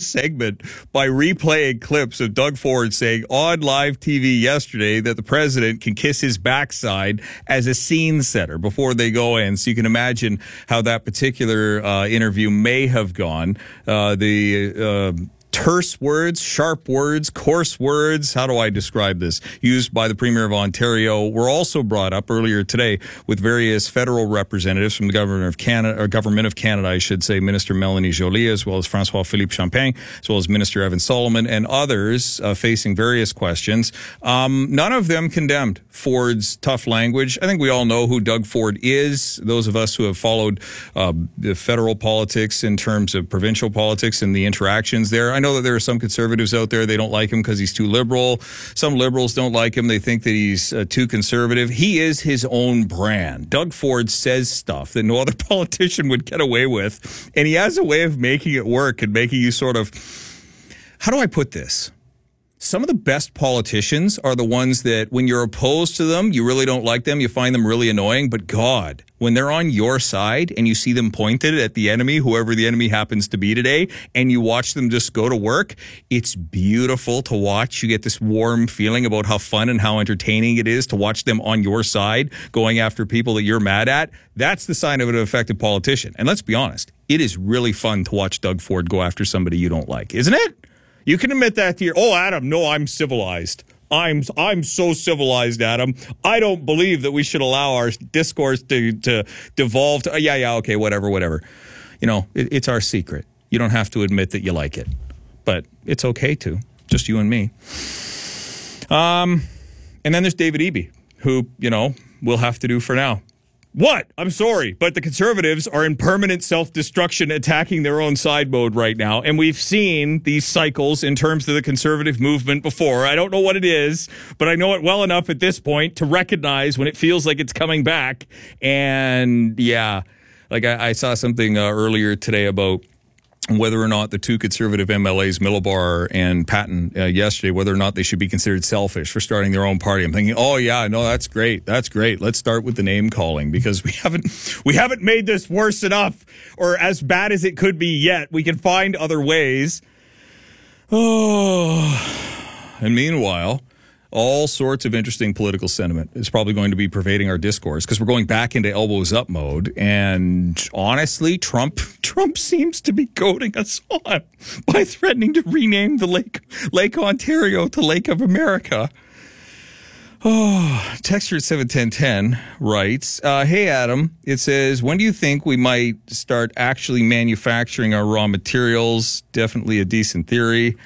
segment by replaying clips of Doug Ford saying on live TV yesterday that the president can kiss his backside as a scene setter before they go in. So you can imagine how that particular interview may have gone. Terse words, sharp words, coarse words, how do I describe this, used by the Premier of Ontario were also brought up earlier today with various federal representatives from the Government of Canada, I should say, Minister Melanie Joly, as well as François-Philippe Champagne, as well as Minister Evan Solomon, and others facing various questions. None of them condemned Ford's tough language. I think we all know who Doug Ford is. Those of us who have followed the federal politics in terms of provincial politics and the interactions there, I know that there are some conservatives out there, they don't like him because he's too liberal. Some liberals don't like him. They think that he's too conservative. He is his own brand. Doug Ford says stuff that no other politician would get away with. And he has a way of making it work and making you sort of, how do I put this? Some of the best politicians are the ones that when you're opposed to them, you really don't like them. You find them really annoying. But God, when they're on your side and you see them pointed at the enemy, whoever the enemy happens to be today, and you watch them just go to work, it's beautiful to watch. You get this warm feeling about how fun and how entertaining it is to watch them on your side going after people that you're mad at. That's the sign of an effective politician. And let's be honest, it is really fun to watch Doug Ford go after somebody you don't like, isn't it? You can admit that to your, Adam, no, I'm civilized. I'm so civilized, Adam. I don't believe that we should allow our discourse to devolve to, okay, whatever. You know, it's our secret. You don't have to admit that you like it, but it's okay to, just you and me. And then there's David Eby, who, we'll have to do for now. What? I'm sorry, but the Conservatives are in permanent self-destruction, attacking their own side mode right now. And we've seen these cycles in terms of the Conservative movement before. I don't know what it is, but I know it well enough at this point to recognize when it feels like it's coming back. And yeah, like I saw something earlier today about whether or not the two Conservative MLAs, Millibar and Patton, yesterday, whether or not they should be considered selfish for starting their own party. I'm thinking, that's great. That's great. Let's start with the name calling because we haven't made this worse enough or as bad as it could be yet. We can find other ways. And meanwhile, all sorts of interesting political sentiment is probably going to be pervading our discourse because we're going back into elbows up mode. And honestly, Trump seems to be goading us on by threatening to rename the Lake Ontario to Lake of America. Texture at 71010 writes, hey, Adam, it says, when do you think we might start actually manufacturing our raw materials? Definitely a decent theory.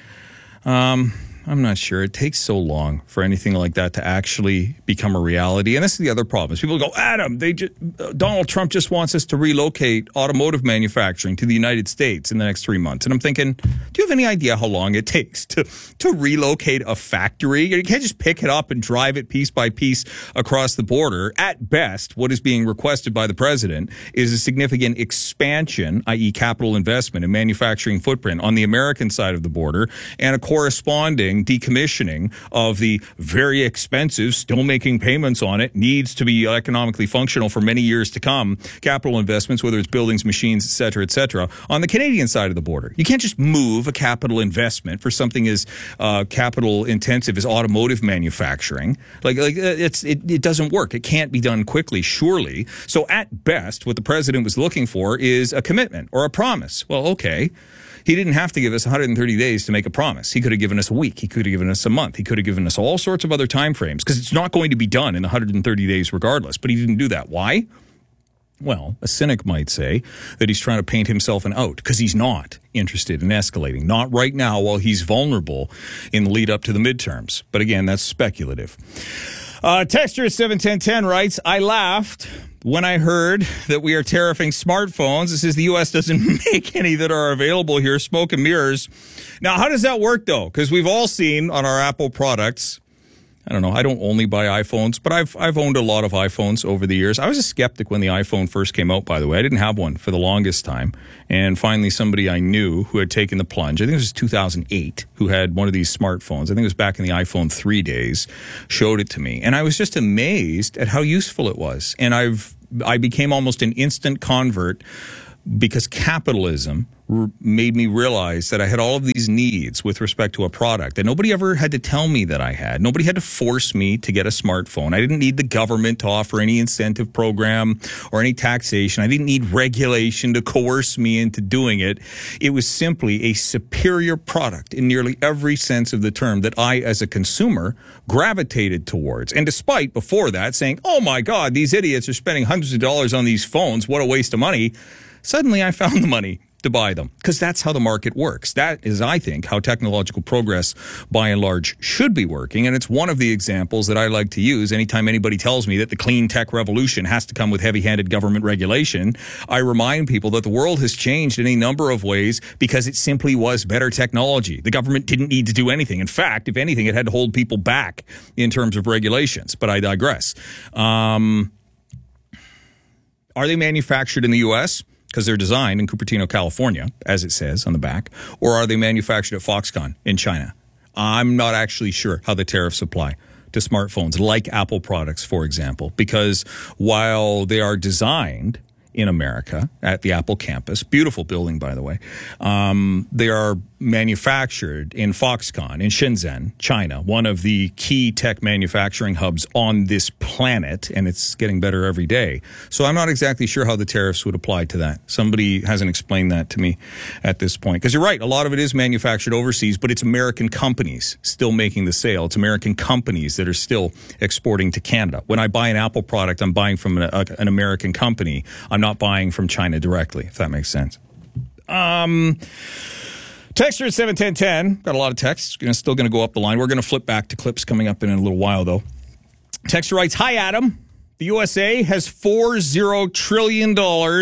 I'm not sure. It takes so long for anything like that to actually become a reality. And this is the other problem. Is people go, Adam, Donald Trump just wants us to relocate automotive manufacturing to the United States in the next 3 months. And I'm thinking, do you have any idea how long it takes to relocate a factory? You can't just pick it up and drive it piece by piece across the border. At best, what is being requested by the president is a significant expansion, i.e. capital investment and manufacturing footprint on the American side of the border and a corresponding decommissioning of the very expensive, still making payments on it, needs to be economically functional for many years to come, capital investments, whether it's buildings, machines, et cetera, on the Canadian side of the border. You can't just move a capital investment for something as capital intensive as automotive manufacturing. It doesn't work. It can't be done quickly, surely. So at best, what the president was looking for is a commitment or a promise. Well, okay. He didn't have to give us 130 days to make a promise. He could have given us a week. He could have given us a month. He could have given us all sorts of other time frames because it's not going to be done in 130 days regardless. But he didn't do that. Why? Well, a cynic might say that he's trying to paint himself an out because he's not interested in escalating. Not right now while he's vulnerable in the lead up to the midterms. But again, that's speculative. Texture 71010 writes, I laughed when I heard that we are tariffing smartphones. It says the U.S. doesn't make any that are available here. Smoke and mirrors. Now, how does that work, though? Because we've all seen on our Apple products, I don't know, I don't only buy iPhones, but I've owned a lot of iPhones over the years. I was a skeptic when the iPhone first came out, by the way. I didn't have one for the longest time. And finally, somebody I knew who had taken the plunge, I think it was 2008, who had one of these smartphones, I think it was back in the iPhone 3 days, showed it to me. And I was just amazed at how useful it was. And I became almost an instant convert because capitalism made me realize that I had all of these needs with respect to a product that nobody ever had to tell me that I had. Nobody had to force me to get a smartphone. I didn't need the government to offer any incentive program or any taxation. I didn't need regulation to coerce me into doing it. It was simply a superior product in nearly every sense of the term that I, as a consumer, gravitated towards. And despite before that saying, oh my God, these idiots are spending hundreds of dollars on these phones, what a waste of money, suddenly I found the money to buy them, because that's how the market works. That is, I think, how technological progress, by and large, should be working. And it's one of the examples that I like to use anytime anybody tells me that the clean tech revolution has to come with heavy-handed government regulation. I remind people that the world has changed in a number of ways because it simply was better technology. The government didn't need to do anything. In fact, if anything, it had to hold people back in terms of regulations. But I digress. Are they manufactured in the U.S.? Because they're designed in Cupertino, California, as it says on the back, or are they manufactured at Foxconn in China? I'm not actually sure how the tariffs apply to smartphones, like Apple products, for example, because while they are designed in America at the Apple campus, beautiful building, by the way, they are manufactured in Foxconn in Shenzhen, China, one of the key tech manufacturing hubs on this planet, and it's getting better every day. So I'm not exactly sure how the tariffs would apply to that. Somebody hasn't explained that to me at this point. Because you're right, a lot of it is manufactured overseas, but it's American companies still making the sale. It's American companies that are still exporting to Canada. When I buy an Apple product, I'm buying from an American company. I'm not buying from China directly, if that makes sense. Texture at 71010. Got a lot of texts. Still going to go up the line. We're going to flip back to clips coming up in a little while, though. Texture writes, hi, Adam. The USA has $40 trillion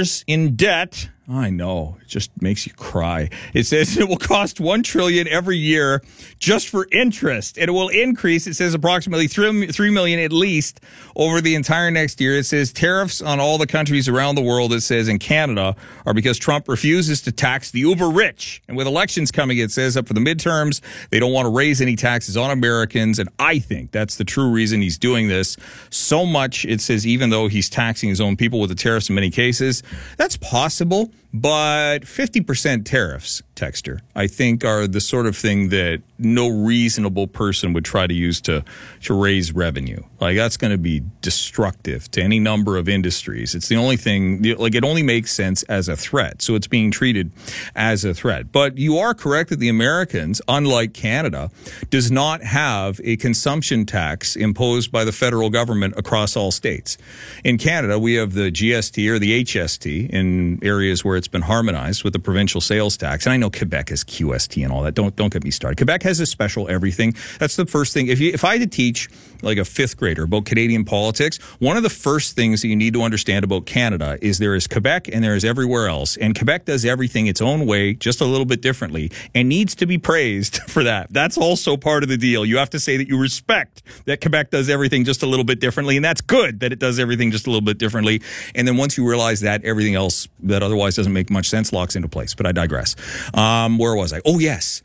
in debt. I know. It just makes you cry. It says it will cost $1 trillion every year just for interest. And it will increase, it says, approximately $3 million at least over the entire next year. It says tariffs on all the countries around the world, it says, in Canada, are because Trump refuses to tax the uber rich. And with elections coming, it says, up for the midterms, they don't want to raise any taxes on Americans. And I think that's the true reason he's doing this. So much, it says, even though he's taxing his own people with the tariffs in many cases, that's possible. But 50% tariffs, Texter, I think are the sort of thing that no reasonable person would try to use to raise revenue. Like, that's going to be destructive to any number of industries. It's the only thing, like, it only makes sense as a threat. So it's being treated as a threat. But you are correct that the Americans, unlike Canada, does not have a consumption tax imposed by the federal government across all states. In Canada, we have the GST or the HST in areas where it's been harmonized with the provincial sales tax. And I know Quebec has QST and all that. Don't get me started. Quebec has a special everything. That's the first thing. If I had to teach like a fifth grader about Canadian politics, one of the first things that you need to understand about Canada is there is Quebec and there is everywhere else. And Quebec does everything its own way, just a little bit differently, and needs to be praised for that. That's also part of the deal. You have to say that you respect that Quebec does everything just a little bit differently, and that's good that it does everything just a little bit differently. And then once you realize that, everything else that otherwise doesn't make much sense locks into place. But I digress. Where was I? Oh, yes.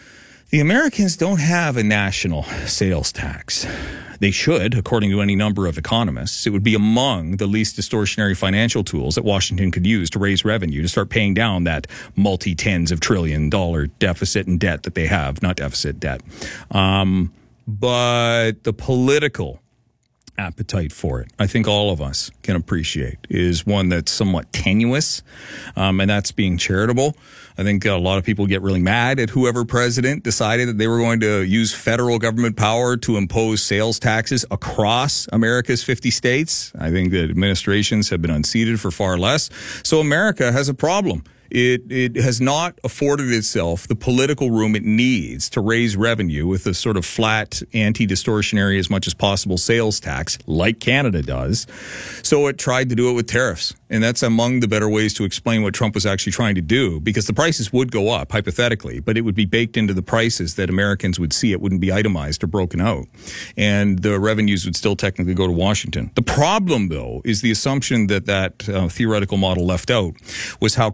The Americans don't have a national sales tax. They should, according to any number of economists. It would be among the least distortionary financial tools that Washington could use to raise revenue, to start paying down that multi-tens of trillion-dollar deficit and debt that they have. Not deficit, debt. But the political appetite for it, I think all of us can appreciate, is one that's somewhat tenuous, and that's being charitable. I think a lot of people get really mad at whoever president decided that they were going to use federal government power to impose sales taxes across America's 50 states. I think that administrations have been unseated for far less. So America has a problem. It has not afforded itself the political room it needs to raise revenue with a sort of flat, anti-distortionary as much as possible sales tax like Canada does. So it tried to do it with tariffs. And that's among the better ways to explain what Trump was actually trying to do, because the prices would go up, hypothetically, but it would be baked into the prices that Americans would see. It wouldn't be itemized or broken out. And the revenues would still technically go to Washington. The problem, though, is the assumption that theoretical model left out was how complex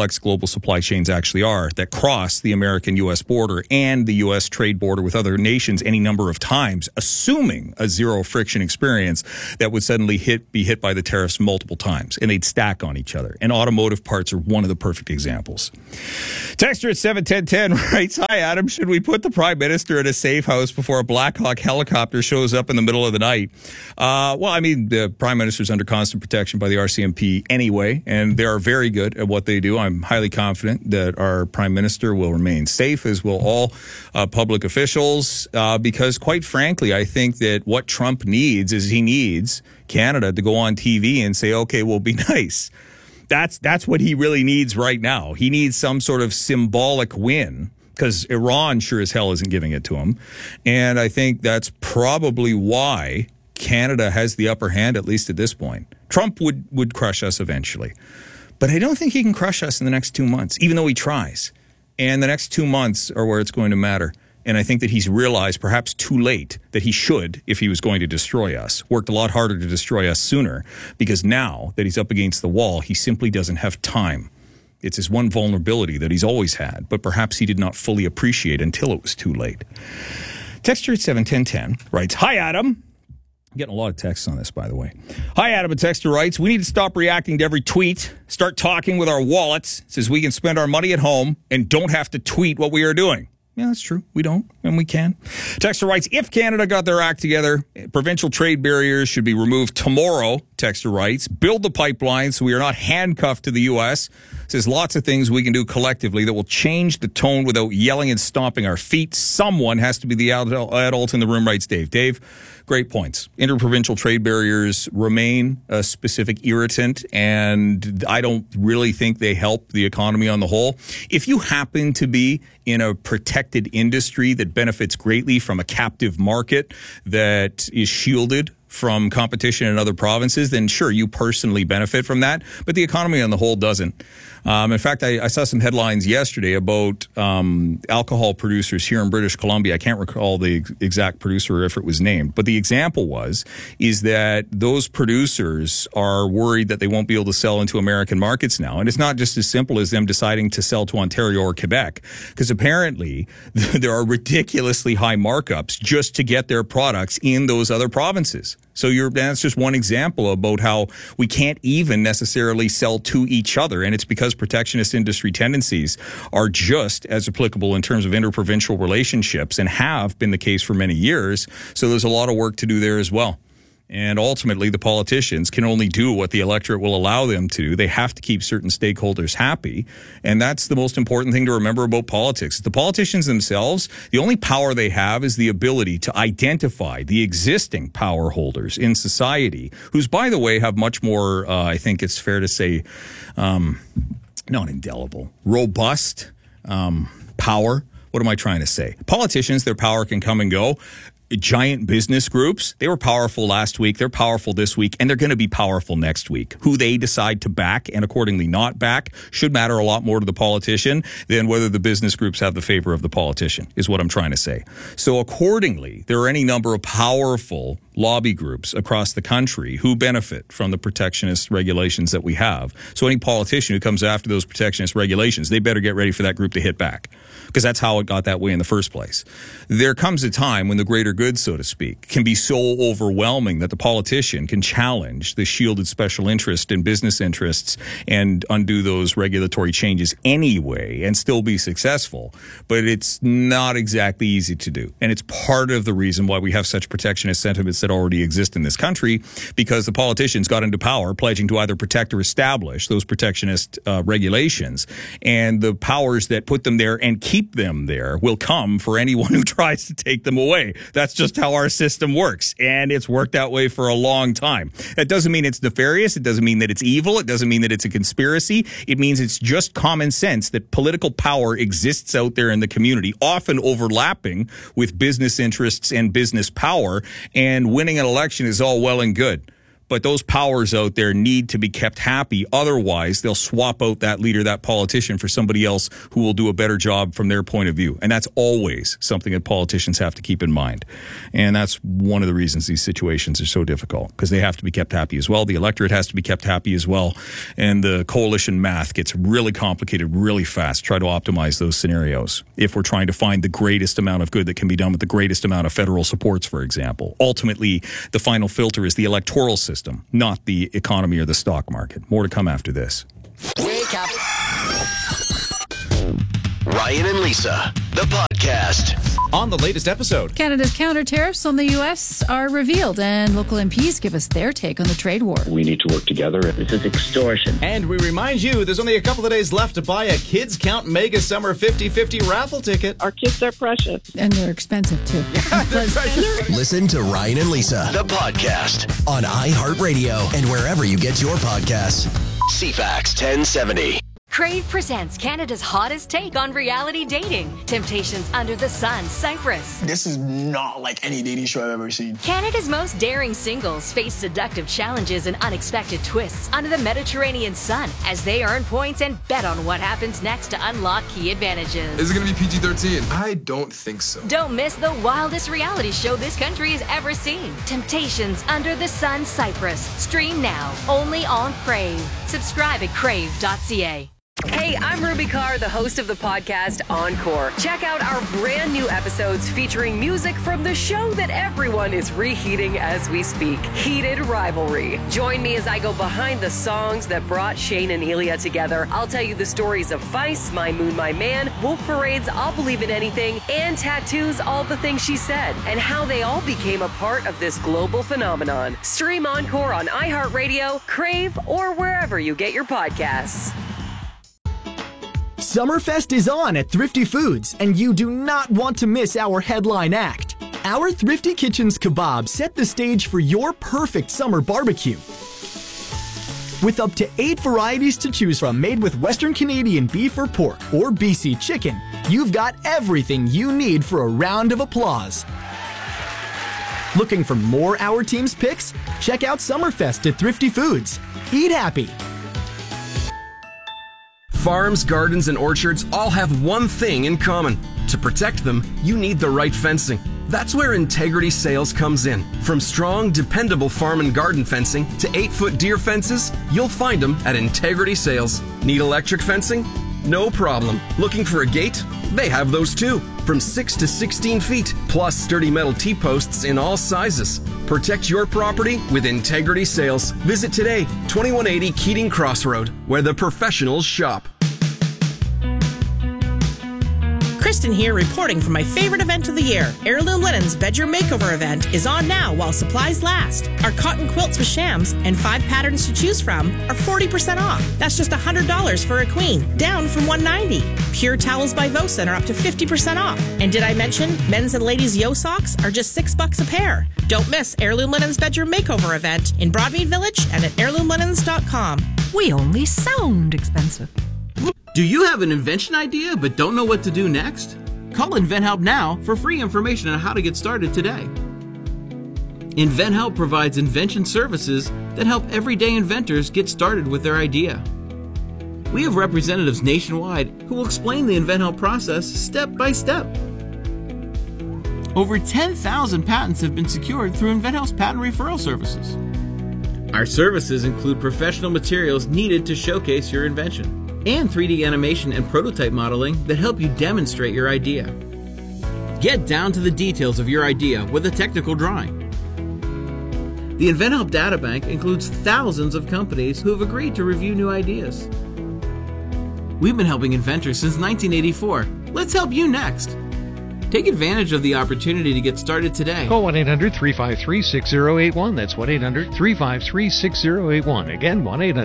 complex global supply chains actually are that cross the American-U.S. border and the U.S. trade border with other nations any number of times, assuming a zero friction experience that would suddenly be hit by the tariffs multiple times, and they'd stack on each other. And automotive parts are one of the perfect examples. Texter at 71010 writes, "Hi, Adam. Should we put the Prime Minister in a safe house before a Black Hawk helicopter shows up in the middle of the night?" Well, I mean, the Prime Minister's under constant protection by the RCMP anyway, and they are very good at what they do. I'm highly confident that our Prime Minister will remain safe, as will all public officials, because quite frankly, I think that what Trump needs is he needs Canada to go on TV and say, okay, we'll be nice. That's what he really needs right now. He needs some sort of symbolic win, because Iran sure as hell isn't giving it to him. And I think that's probably why Canada has the upper hand, at least at this point. Trump would crush us eventually. But I don't think he can crush us in the next 2 months, even though he tries. And the next 2 months are where it's going to matter. And I think that he's realized, perhaps too late, that he should, if he was going to destroy us, worked a lot harder to destroy us sooner, because now that he's up against the wall, he simply doesn't have time. It's his one vulnerability that he's always had, but perhaps he did not fully appreciate until it was too late. Texture at 71010 writes, "Hi, Adam." I'm getting a lot of texts on this, by the way. "Hi, Adam." A texter writes, "We need to stop reacting to every tweet, start talking with our wallets, says we can spend our money at home and don't have to tweet what we are doing." Yeah, that's true. We don't, and we can. Texter writes, "If Canada got their act together, provincial trade barriers should be removed tomorrow." Texter writes, "Build the pipeline so we are not handcuffed to the U.S." Says lots of things we can do collectively that will change the tone without yelling and stomping our feet. Someone has to be the adult in the room, writes Dave. Dave, great points. Interprovincial trade barriers remain a specific irritant, and I don't really think they help the economy on the whole. If you happen to be in a protected industry that benefits greatly from a captive market that is shielded from competition in other provinces, then sure, you personally benefit from that, but the economy on the whole doesn't. In fact, I saw some headlines yesterday about alcohol producers here in British Columbia. I can't recall the exact producer or if it was named, but the example is that those producers are worried that they won't be able to sell into American markets now. And it's not just as simple as them deciding to sell to Ontario or Quebec, because apparently there are ridiculously high markups just to get their products in those other provinces. So that's just one example about how we can't even necessarily sell to each other. And it's because protectionist industry tendencies are just as applicable in terms of interprovincial relationships and have been the case for many years. So there's a lot of work to do there as well. And ultimately, the politicians can only do what the electorate will allow them to. They have to keep certain stakeholders happy. And that's the most important thing to remember about politics. The politicians themselves, the only power they have is the ability to identify the existing power holders in society, who's, by the way, have much more, I think it's fair to say, not indelible, robust power. What am I trying to say? Politicians, their power can come and go. Giant business groups, they were powerful last week, they're powerful this week, and they're going to be powerful next week. Who they decide to back and accordingly not back should matter a lot more to the politician than whether the business groups have the favor of the politician, is what I'm trying to say. So accordingly, there are any number of powerful lobby groups across the country who benefit from the protectionist regulations that we have. So any politician who comes after those protectionist regulations, they better get ready for that group to hit back, because that's how it got that way in the first place. There comes a time when the greater good, so to speak, can be so overwhelming that the politician can challenge the shielded special interest and business interests and undo those regulatory changes anyway and still be successful. But it's not exactly easy to do. And it's part of the reason why we have such protectionist sentiments that already exist in this country, because the politicians got into power pledging to either protect or establish those protectionist regulations. And the powers that put them there and keep them there will come for anyone who tries to take them away. That's just how our system works. And it's worked that way for a long time. That doesn't mean it's nefarious. It doesn't mean that it's evil. It doesn't mean that it's a conspiracy. It means it's just common sense that political power exists out there in the community, often overlapping with business interests and business power. And winning an election is all well and good. But those powers out there need to be kept happy. Otherwise, they'll swap out that leader, that politician, for somebody else who will do a better job from their point of view. And that's always something that politicians have to keep in mind. And that's one of the reasons these situations are so difficult, because they have to be kept happy as well. The electorate has to be kept happy as well. And the coalition math gets really complicated really fast. Try to optimize those scenarios if we're trying to find the greatest amount of good that can be done with the greatest amount of federal supports, for example. Ultimately, the final filter is the electoral system, not the economy or the stock market. More to come after this. Wake up. Ryan and Lisa, the podcast. On the latest episode, Canada's counter tariffs on the U.S. are revealed, and local MPs give us their take on the trade war. We need to work together. This is extortion. and we remind you there's only a couple of days left to buy a Kids Count Mega Summer 50/50 raffle ticket. Our kids are precious. And they're expensive, too. Listen to Ryan and Lisa, the podcast, on iHeartRadio and wherever you get your podcasts. CFAX 1070. Crave presents Canada's hottest take on reality dating. Temptations Under the Sun, Cyprus. This is not like any dating show I've ever seen. Canada's most daring singles face seductive challenges and unexpected twists under the Mediterranean sun as they earn points and bet on what happens next to unlock key advantages. Is it going to be PG-13? I don't think so. Don't miss the wildest reality show this country has ever seen. Temptations Under the Sun, Cyprus. Stream now, only on Crave. Subscribe at crave.ca. Hey, I'm Ruby Carr, the host of the podcast Encore. Check out our brand new episodes featuring music from the show that everyone is reheating as we speak, Heated Rivalry. Join me as I go behind the songs that brought Shane and Elia together. I'll tell you the stories of Feist, My Moon, My Man, Wolf Parade's I'll Believe in Anything, and Tattoo's All the Things She Said, and how they all became a part of this global phenomenon. Stream Encore on iHeartRadio, Crave, or wherever you get your podcasts. Summerfest is on at Thrifty Foods, and you do not want to miss our headline act. Our Thrifty Kitchens kebab set the stage for your perfect summer barbecue. With up to 8 varieties to choose from made with Western Canadian beef or pork or BC chicken, you've got everything you need for a round of applause. Looking for more Our Team's picks? Check out Summerfest at Thrifty Foods. Eat happy. Farms, gardens, and orchards all have one thing in common. To protect them, you need the right fencing. That's where Integrity Sales comes in. From strong, dependable farm and garden fencing to 8-foot deer fences, you'll find them at Integrity Sales. Need electric fencing? No problem. Looking for a gate? They have those too. From 6 to 16 feet, plus sturdy metal T-posts in all sizes. Protect your property with Integrity Sales. Visit today, 2180 Keating Crossroad, where the professionals shop. Kristen here, reporting from my favorite event of the year. Heirloom Linen's Bedroom Makeover event is on now while supplies last. Our cotton quilts with shams and 5 patterns to choose from are 40% off. That's just $100 for a queen, down from $190. Pure towels by Vosen are up to 50% off. And did I mention men's and ladies' yo socks are just $6 a pair? Don't miss Heirloom Linen's Bedroom Makeover event in Broadmead Village and at heirloomlinens.com. We only sound expensive. Do you have an invention idea but don't know what to do next? Call InventHelp now for free information on how to get started today. InventHelp provides invention services that help everyday inventors get started with their idea. We have representatives nationwide who will explain the InventHelp process step by step. Over 10,000 patents have been secured through InventHelp's patent referral services. Our services include professional materials needed to showcase your invention, and 3D animation and prototype modeling that help you demonstrate your idea. Get down to the details of your idea with a technical drawing. The InventHelp Databank includes thousands of companies who have agreed to review new ideas. We've been helping inventors since 1984. Let's help you next. Take advantage of the opportunity to get started today. Call 1-800-353-6081. That's 1-800-353-6081. Again,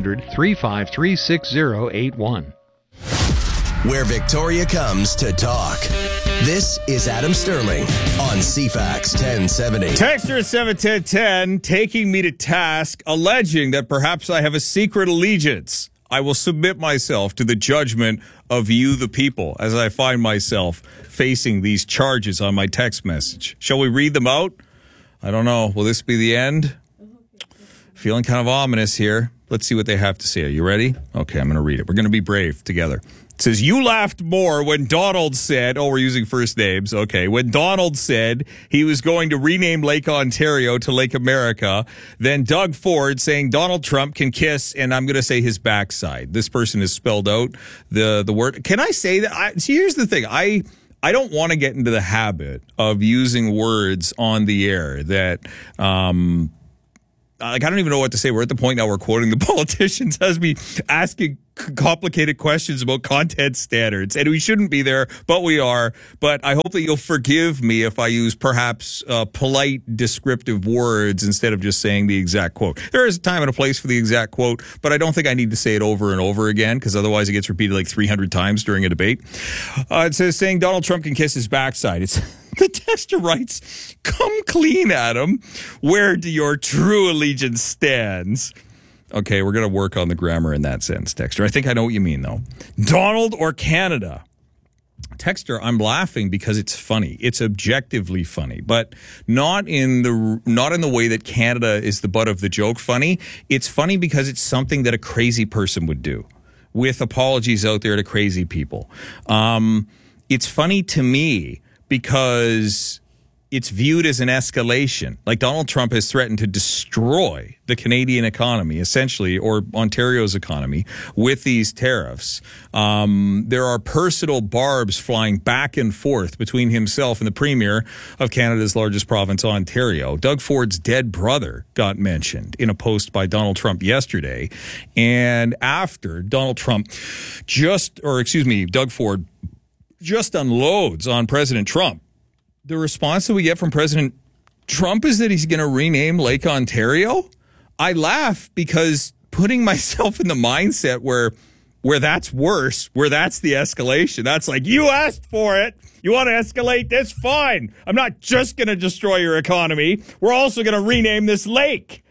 1-800-353-6081. Where Victoria comes to talk. This is Adam Sterling on CFAX 1070. Texter at 71010 taking me to task, alleging that perhaps I have a secret allegiance. I will submit myself to the judgment of you, the people, as I find myself facing these charges on my text message. Shall we read them out? I don't know. Will this be the end? Feeling kind of ominous here. Let's see what they have to say. Are you ready? Okay, I'm going to read it. We're going to be brave together. It says, you laughed more when Donald said, we're using first names. Okay. When Donald said he was going to rename Lake Ontario to Lake America, then Doug Ford saying Donald Trump can kiss, and I'm going to say his backside. This person has spelled out the word. Can I say that? See, here's the thing. I don't want to get into the habit of using words on the air that, I don't even know what to say. We're at the point now where quoting the politicians has me asking complicated questions about content standards, and we shouldn't be there, but we are. But I hope that you'll forgive me if I use perhaps polite, descriptive words instead of just saying the exact quote. There is a time and a place for the exact quote, but I don't think I need to say it over and over again, because otherwise it gets repeated like 300 times during a debate. It says, saying Donald Trump can kiss his backside. It's the texter writes, come clean, Adam. Where do your true allegiance stands? Okay, we're going to work on the grammar in that sentence, texter. I think I know what you mean, though. Donald or Canada? Texter, I'm laughing because it's funny. It's objectively funny, but not in the way that Canada is the butt of the joke funny. It's funny because it's something that a crazy person would do, with apologies out there to crazy people. It's funny to me because it's viewed as an escalation. Like Donald Trump has threatened to destroy the Canadian economy, essentially, or Ontario's economy, with these tariffs. There are personal barbs flying back and forth between himself and the Premier of Canada's largest province, Ontario. Doug Ford's dead brother got mentioned in a post by Donald Trump yesterday. And after Doug Ford just unloads on President Trump, the response that we get from President Trump is that he's going to rename Lake Ontario. I laugh because putting myself in the mindset where that's worse, where that's the escalation, that's like, you asked for it. You want to escalate this? Fine. I'm not just going to destroy your economy. We're also going to rename this lake.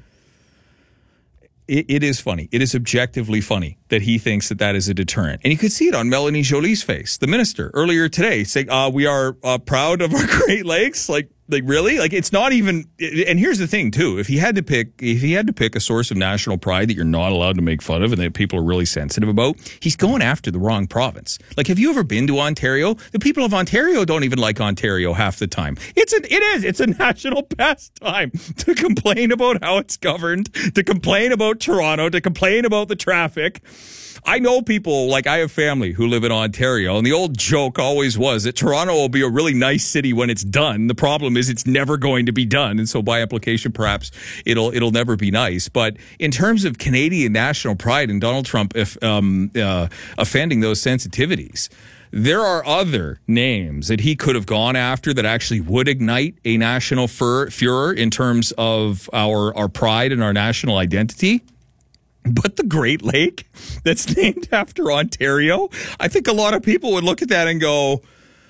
It is funny. It is objectively funny that he thinks that is a deterrent. And you could see it on Melanie Joly's face, the minister, earlier today, saying, we are proud of our Great Lakes. Like really? Like, it's not even, and here's the thing too, if he had to pick a source of national pride that you're not allowed to make fun of and that people are really sensitive about, he's going after the wrong province. Like, have you ever been to Ontario? The people of Ontario don't even like Ontario half the time. It's a national pastime to complain about how it's governed, to complain about Toronto, to complain about the traffic. I know people, like I have family who live in Ontario, and the old joke always was that Toronto will be a really nice city when it's done. The problem is it's never going to be done, and so by implication, perhaps it'll never be nice. But in terms of Canadian national pride and Donald Trump offending those sensitivities, there are other names that he could have gone after that actually would ignite a national furor in terms of our pride and our national identity. But the Great Lake that's named after Ontario, I think a lot of people would look at that and go,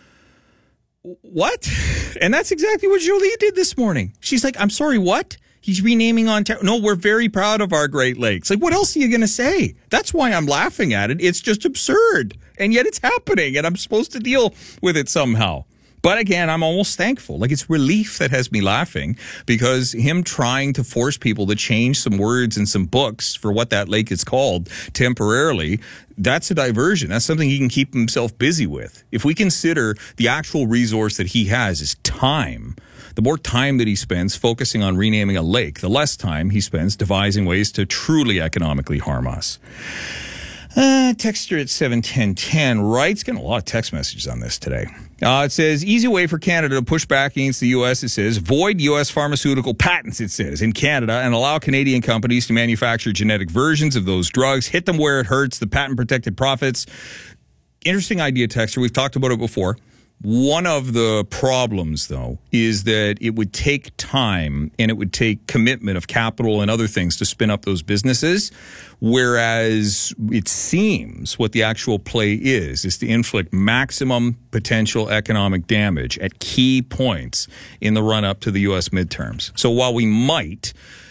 what? And that's exactly what Jolie did this morning. She's like, I'm sorry, what? He's renaming Ontario. No, we're very proud of our Great Lakes. Like, what else are you going to say? That's why I'm laughing at it. It's just absurd. And yet it's happening, and I'm supposed to deal with it somehow. But again, I'm almost thankful. Like, it's relief that has me laughing, because him trying to force people to change some words in some books for what that lake is called temporarily, that's a diversion. That's something he can keep himself busy with. If we consider the actual resource that he has is time, the more time that he spends focusing on renaming a lake, the less time he spends devising ways to truly economically harm us. Texter at 71010 writes, getting a lot of text messages on this today. It says, easy way for Canada to push back against the U.S., it says, void U.S. pharmaceutical patents, it says, in Canada, and allow Canadian companies to manufacture genetic versions of those drugs, hit them where it hurts, the patent-protected profits. Interesting idea, Texter. We've talked about it before. One of the problems, though, is that it would take time and it would take commitment of capital and other things to spin up those businesses, whereas it seems what the actual play is to inflict maximum potential economic damage at key points in the run-up to the U.S. midterms. So while we might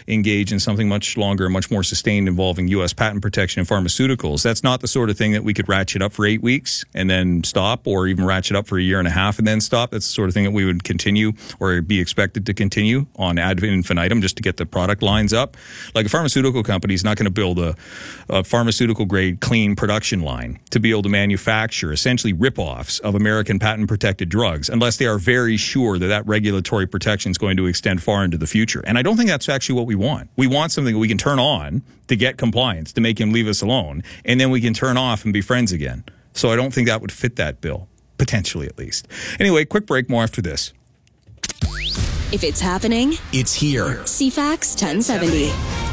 engage in something much longer and much more sustained involving U.S. patent protection in pharmaceuticals. That's not the sort of thing that we could ratchet up for 8 weeks and then stop, or even ratchet up for a year and a half and then stop. That's the sort of thing that we would continue or be expected to continue on ad infinitum just to get the product lines up. Like a pharmaceutical company is not going to build a pharmaceutical grade clean production line to be able to manufacture essentially ripoffs of American patent protected drugs unless they are very sure that that regulatory protection is going to extend far into the future. And I don't think that's actually what we want. We want something that we can turn on to get compliance, to make him leave us alone, and then we can turn off and be friends again. So I don't think that would fit that bill, potentially at least. Anyway, quick break, more after this. If it's happening, it's here. CFAX 1070.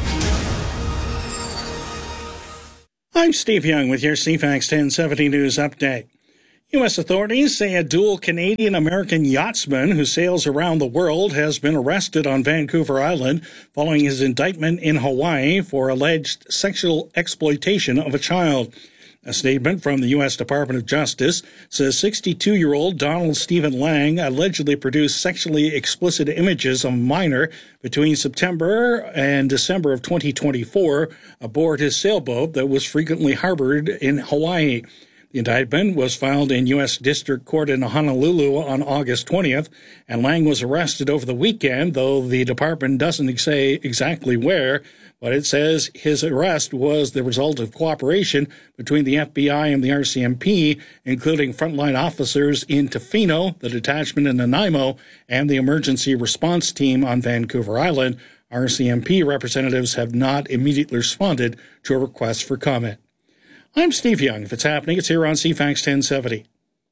I'm Steve Young with your CFAX 1070 News Update. U.S. authorities say a dual Canadian-American yachtsman who sails around the world has been arrested on Vancouver Island following his indictment in Hawaii for alleged sexual exploitation of a child. A statement from the U.S. Department of Justice says 62-year-old Donald Stephen Lang allegedly produced sexually explicit images of a minor between September and December of 2024 aboard his sailboat that was frequently harbored in Hawaii. The indictment was filed in U.S. District Court in Honolulu on August 20th, and Lang was arrested over the weekend, though the department doesn't say exactly where, but it says his arrest was the result of cooperation between the FBI and the RCMP, including frontline officers in Tofino, the detachment in Nanaimo, and the emergency response team on Vancouver Island. RCMP representatives have not immediately responded to a request for comment. I'm Steve Young. If it's happening, it's here on CFAX 1070.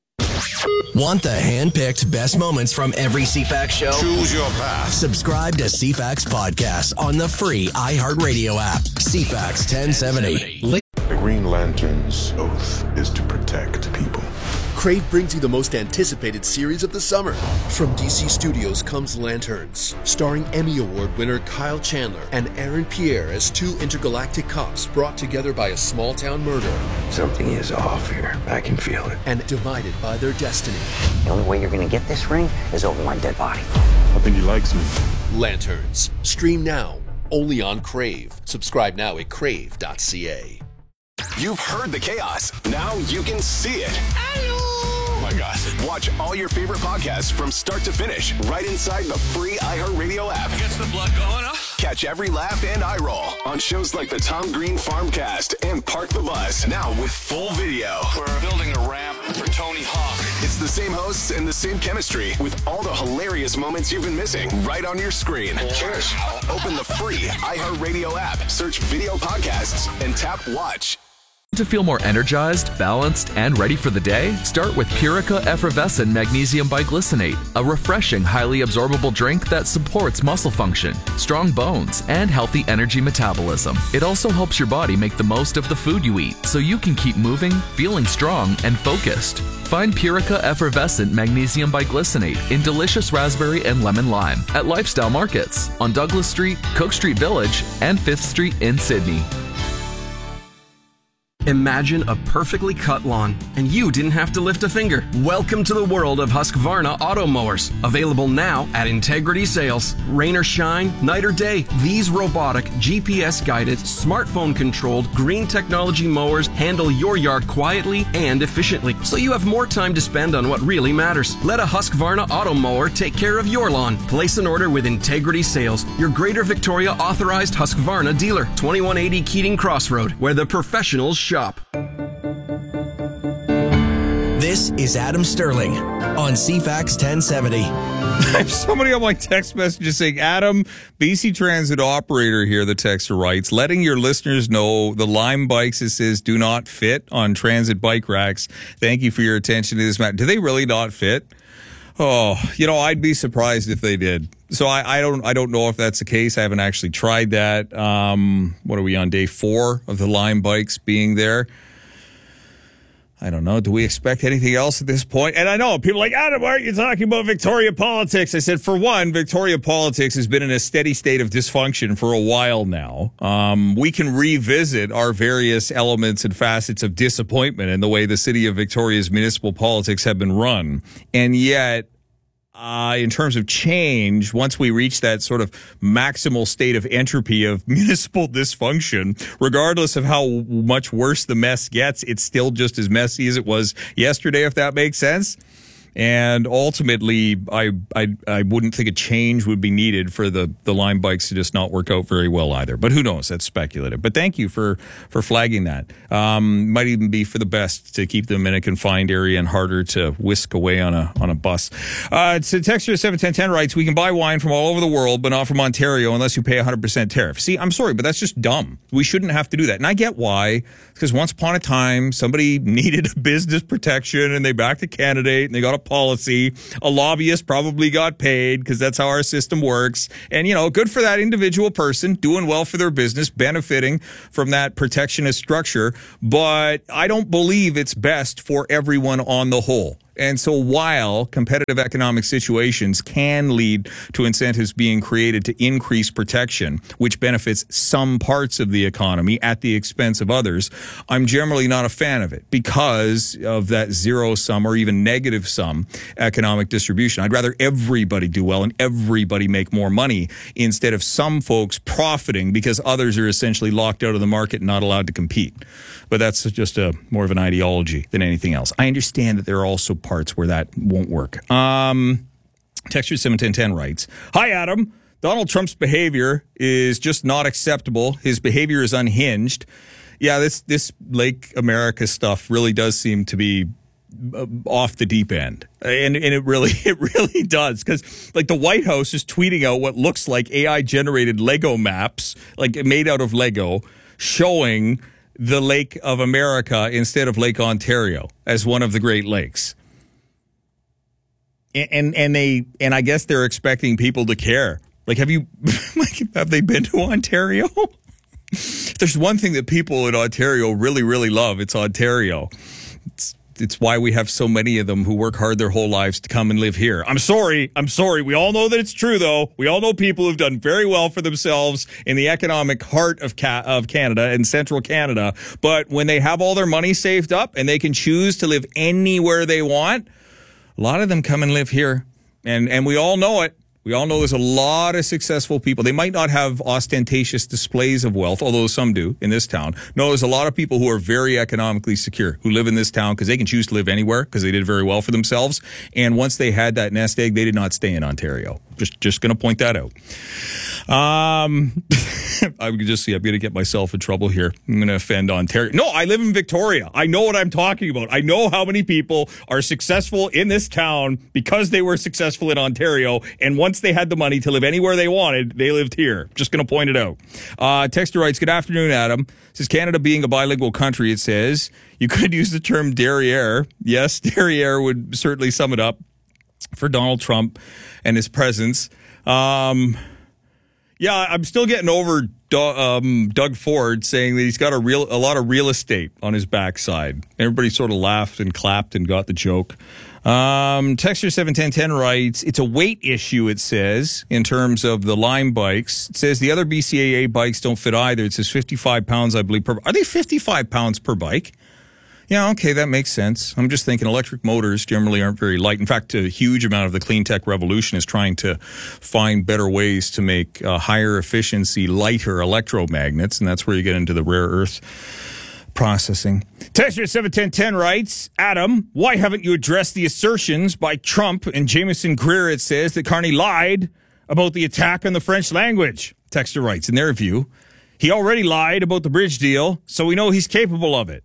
Want the hand-picked best moments from every CFAX show? Choose your path. Subscribe to CFAX Podcast on the free iHeartRadio app. CFAX 1070. The Green Lantern's oath is to protect people. Crave brings you the most anticipated series of the summer. From DC Studios comes Lanterns, starring Emmy Award winner Kyle Chandler and Aaron Pierre as two intergalactic cops brought together by a small-town murder. Something is off here. I can feel it. And divided by their destiny. The only way you're going to get this ring is over my dead body. I think he likes me. Lanterns. Stream now, only on Crave. Subscribe now at crave.ca. You've heard the chaos. Now you can see it. Oh my God. Watch all your favorite podcasts from start to finish right inside the free iHeartRadio app. Gets the blood going, huh? Catch every laugh and eye roll on shows like the Tom Green Farmcast and Park the Bus. Now with full video. We're building a ramp for Tony Hawk. It's the same hosts and the same chemistry with all the hilarious moments you've been missing right on your screen. Cheers. Open the free iHeartRadio app, search video podcasts, and tap watch. To feel more energized, balanced, and ready for the day? Start with Purica Effervescent Magnesium Biglycinate, a refreshing, highly absorbable drink that supports muscle function, strong bones, and healthy energy metabolism. It also helps your body make the most of the food you eat, so you can keep moving, feeling strong, and focused. Find Purica Effervescent Magnesium Biglycinate in delicious raspberry and lemon lime at Lifestyle Markets on Douglas Street, Cook Street Village, and 5th Street in Sydney. Imagine a perfectly cut lawn, and you didn't have to lift a finger. Welcome to the world of Husqvarna auto mowers. Available now at Integrity Sales. Rain or shine, night or day, these robotic, GPS-guided, smartphone-controlled, green technology mowers handle your yard quietly and efficiently, so you have more time to spend on what really matters. Let a Husqvarna auto mower take care of your lawn. Place an order with Integrity Sales, your Greater Victoria authorized Husqvarna dealer. 2180 Keating Crossroad, where the professionals shop. This is Adam Sterling on CFAX 1070. I have somebody on my text message saying, Adam, BC Transit operator here, the texter writes, letting your listeners know the Lime bikes, it says, do not fit on transit bike racks. Thank you for your attention to this matter. Do they really not fit? Oh, I'd be surprised if they did. So I don't know if that's the case. I haven't actually tried that. What are we on, day 4 of the Lime bikes being there? I don't know. Do we expect anything else at this point? And I know people are like, Adam, why aren't you talking about Victoria politics? I said, for one, Victoria politics has been in a steady state of dysfunction for a while now. We can revisit our various elements and facets of disappointment in the way the city of Victoria's municipal politics have been run. And yet, in terms of change, once we reach that sort of maximal state of entropy of municipal dysfunction, regardless of how much worse the mess gets, it's still just as messy as it was yesterday, if that makes sense. And ultimately, I wouldn't think a change would be needed for the Lime bikes to just not work out very well either. But who knows? That's speculative. But thank you for flagging that. Might even be for the best to keep them in a confined area and harder to whisk away on a bus. So Texture 71010 writes, we can buy wine from all over the world, but not from Ontario unless you pay 100% tariff. See, I'm sorry, but that's just dumb. We shouldn't have to do that. And I get why. Because once upon a time, somebody needed a business protection and they backed a candidate and they got a policy. A lobbyist probably got paid because that's how our system works. And, good for that individual person doing well for their business, benefiting from that protectionist structure. But I don't believe it's best for everyone on the whole. And so while competitive economic situations can lead to incentives being created to increase protection, which benefits some parts of the economy at the expense of others, I'm generally not a fan of it because of that zero-sum or even negative-sum economic distribution. I'd rather everybody do well and everybody make more money instead of some folks profiting because others are essentially locked out of the market and not allowed to compete. But that's just more of an ideology than anything else. I understand that there are also parts where that won't work. Texture 71010 writes, hi, Adam. Donald Trump's behavior is just not acceptable. His behavior is unhinged. Yeah, this Lake America stuff really does seem to be off the deep end. And it really does. Because the White House is tweeting out what looks like AI generated Lego maps, made out of Lego, showing the Lake of America instead of Lake Ontario as one of the Great Lakes. And I guess they're expecting people to care. Have they been to Ontario? If there's one thing that people in Ontario really, really love, it's Ontario. It's why we have so many of them who work hard their whole lives to come and live here. I'm sorry. We all know that it's true, though. We all know people who've done very well for themselves in the economic heart of Canada and central Canada. But when they have all their money saved up and they can choose to live anywhere they want, a lot of them come and live here. And we all know it. We all know there's a lot of successful people. They might not have ostentatious displays of wealth, although some do in this town. No, there's a lot of people who are very economically secure, who live in this town because they can choose to live anywhere because they did very well for themselves. And once they had that nest egg, they did not stay in Ontario. Just going to point that out. I can just see I'm going to get myself in trouble here. I'm going to offend Ontario. No, I live in Victoria. I know what I'm talking about. I know how many people are successful in this town because they were successful in Ontario. And once they had the money to live anywhere they wanted, they lived here. Just going to point it out. Texter writes, good afternoon, Adam. Says Canada being a bilingual country, it says, you could use the term derriere. Yes, derriere would certainly sum it up for Donald Trump and his presence. Yeah, I'm still getting over Doug Ford saying that he's got a lot of real estate on his backside. Everybody sort of laughed and clapped and got the joke. Texture 71010 writes, it's a weight issue, it says, in terms of the Lime bikes. It says the other BCAA bikes don't fit either. It says 55 pounds, I believe, per. Are they 55 pounds per bike? Yeah, okay, that makes sense. I'm just thinking electric motors generally aren't very light. In fact, a huge amount of the clean tech revolution is trying to find better ways to make higher efficiency, lighter electromagnets, and that's where you get into the rare earth processing. Texture 71010 writes, Adam, why haven't you addressed the assertions by Trump and Jameson Greer, it says, that Carney lied about the attack on the French language? Texture writes, in their view, he already lied about the bridge deal, so we know he's capable of it.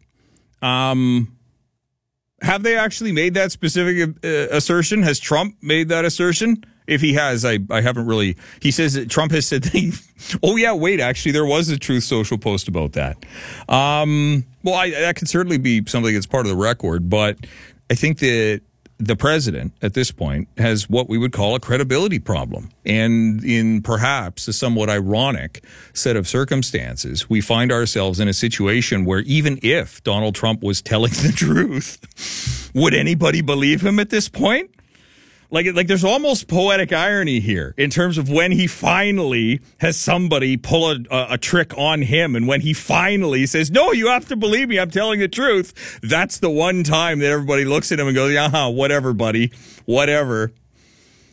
Have they actually made that specific assertion? Has Trump made that assertion? If he has, I haven't really. He says that Trump has said that he. Oh yeah, wait. Actually, there was a Truth Social post about that. Well, that could certainly be something that's part of the record, but I think that the president at this point has what we would call a credibility problem. And in perhaps a somewhat ironic set of circumstances, we find ourselves in a situation where even if Donald Trump was telling the truth, would anybody believe him at this point? Like there's almost poetic irony here in terms of when he finally has somebody pull a trick on him, and when he finally says, no, you have to believe me, I'm telling the truth. That's the one time that everybody looks at him and goes, whatever, buddy, whatever.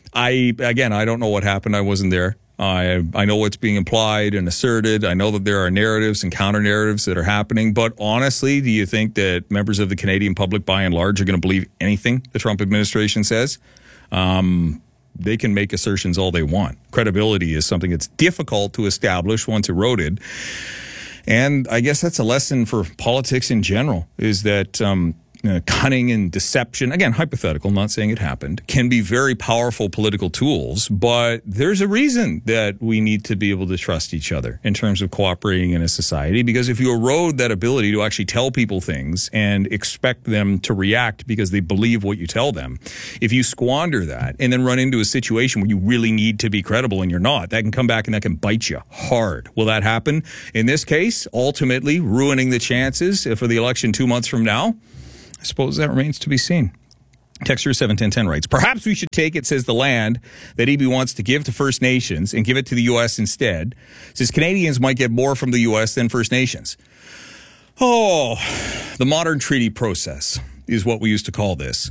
I don't know what happened. I wasn't there. I know what's being implied and asserted. I know that there are narratives and counter-narratives that are happening. But honestly, do you think that members of the Canadian public, by and large, are going to believe anything the Trump administration says? They can make assertions all they want. Credibility is something that's difficult to establish once eroded. And I guess that's a lesson for politics in general, is that cunning and deception, again, hypothetical, not saying it happened, can be very powerful political tools, but there's a reason that we need to be able to trust each other in terms of cooperating in a society, because if you erode that ability to actually tell people things and expect them to react because they believe what you tell them, if you squander that and then run into a situation where you really need to be credible and you're not, that can come back and that can bite you hard. Will that happen? In this case, ultimately ruining the chances for the election 2 months from now? I suppose that remains to be seen. Texture 71010 writes, perhaps we should take, it says, the land that EB wants to give to First Nations and give it to the U.S. instead. It says Canadians might get more from the U.S. than First Nations. Oh, the modern treaty process is what we used to call this.